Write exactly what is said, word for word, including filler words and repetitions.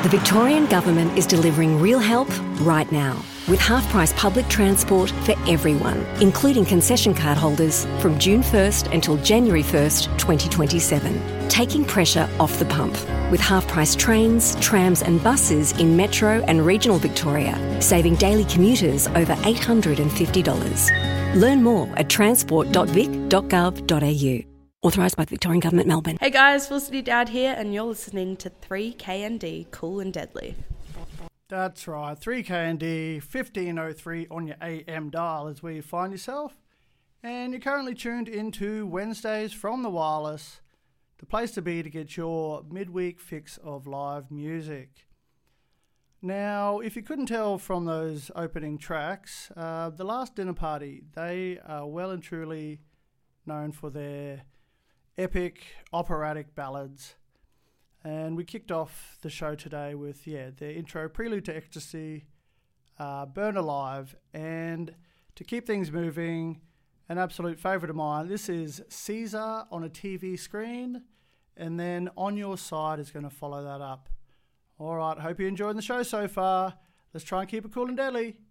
The Victorian Government is delivering real help right now with half-price public transport for everyone, including concession card holders from June first until January first, twenty twenty-seven. Taking pressure off the pump with half-price trains, trams and buses in metro and regional Victoria, saving daily commuters over eight hundred fifty dollars. Learn more at transport dot vic dot gov dot a u. Authorised by the Victorian Government, Melbourne. Hey guys, Felicity Dowd here, and you're listening to three K N D, Cool and Deadly. That's right, three K N D, fifteen oh three on your A M dial is where you find yourself. And you're currently tuned into Wednesdays from the Wireless, the place to be to get your midweek fix of live music. Now, if you couldn't tell from those opening tracks, uh, The Last Dinner Party, they are well and truly known for their epic operatic ballads. And we kicked off the show today with, yeah, their intro, Prelude to Ecstasy, uh, Burn Alive, and to keep things moving, an absolute favourite of mine, this is Caesar on a T V screen, and then On Your Side is going to follow that up. All right, hope you're enjoying the show so far. Let's try and keep it cool and deadly.